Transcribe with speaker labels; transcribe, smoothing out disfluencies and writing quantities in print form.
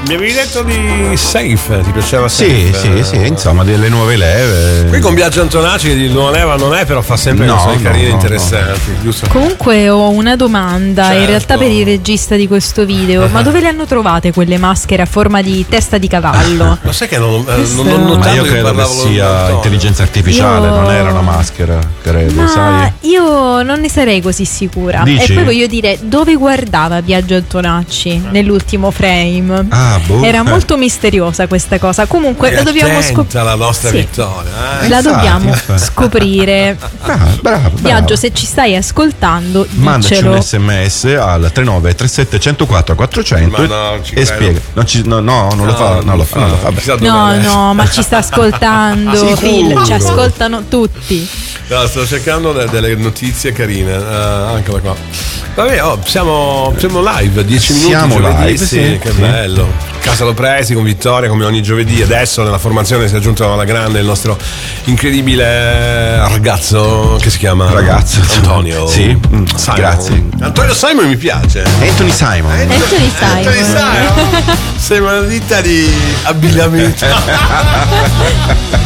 Speaker 1: mi avevi detto di Safe, ti piaceva
Speaker 2: Sì,
Speaker 1: Safe?
Speaker 2: sì, insomma, delle nuove leve.
Speaker 1: Qui con Biagio Antonacci di nuova leva non è, però fa sempre canzoni carine e interessanti, giusto?
Speaker 3: Comunque ho una domanda,
Speaker 1: Certo.
Speaker 3: in realtà per il regista di questo video, ma dove le hanno trovate quelle maschere a forma di testa di cavallo?
Speaker 1: Lo sai che non ho
Speaker 3: Questo-
Speaker 1: notato
Speaker 2: Ma io
Speaker 1: che
Speaker 2: credo che
Speaker 1: parlavano
Speaker 2: sia
Speaker 1: d'Antonio.
Speaker 2: intelligenza artificiale,
Speaker 3: Io-
Speaker 2: non era una maschera, credo,
Speaker 3: Ma
Speaker 2: sai?
Speaker 3: io non ne sarei così sicura.
Speaker 2: Dici?
Speaker 3: E poi voglio dire, dove guardava Biagio Antonacci nell'ultimo frame?
Speaker 2: Ah, boh.
Speaker 3: Era molto misteriosa questa cosa. Comunque lo dobbiamo
Speaker 1: Attenta alla nostra
Speaker 3: Sì.
Speaker 1: vittoria.
Speaker 3: La
Speaker 2: Infatti,
Speaker 3: dobbiamo
Speaker 2: infatti.
Speaker 3: scoprire.
Speaker 2: Bravo.
Speaker 3: Biagio, se ci stai ascoltando,
Speaker 2: Mandaci
Speaker 3: diccelo.
Speaker 2: un sms al 3937 104 400
Speaker 1: Ma no, ci
Speaker 2: e
Speaker 1: credo.
Speaker 2: spiega. Non lo fa. Vabbè.
Speaker 1: chissà
Speaker 3: No,
Speaker 1: dov'è.
Speaker 3: no, ma ci sta ascoltando,
Speaker 2: Sicuro.
Speaker 3: Phil, ci ascoltano tutti.
Speaker 1: No, sto cercando delle notizie carine, anche qua. Vabbè, siamo live, 10 minuti.
Speaker 2: Siamo
Speaker 1: giovedì,
Speaker 2: live, sì.
Speaker 1: che bello. Casalo Presi con vittoria come ogni giovedì. Adesso nella formazione si è aggiunto alla grande il nostro incredibile ragazzo che si chiama Antonio.
Speaker 2: Sì,
Speaker 1: Simon.
Speaker 2: grazie.
Speaker 1: Antonio Simon mi piace.
Speaker 2: Anthony Simon.
Speaker 3: Anthony
Speaker 1: Anthony
Speaker 3: Simon.
Speaker 1: Simon. Sei una ditta di abbigliamento.